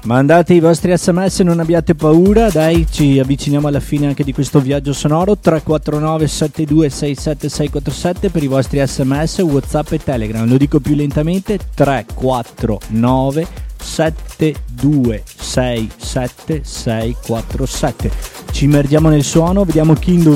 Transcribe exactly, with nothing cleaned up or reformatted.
Mandate i vostri sms, non abbiate paura, dai, ci avviciniamo alla fine anche di questo viaggio sonoro. Tre quattro nove sette due sei sette sei quattro sette per i vostri sms, WhatsApp e Telegram. Lo dico più lentamente: tre quattro nove sette due sei sette sei quattro sette. Ci immergiamo nel suono, vediamo chi indovina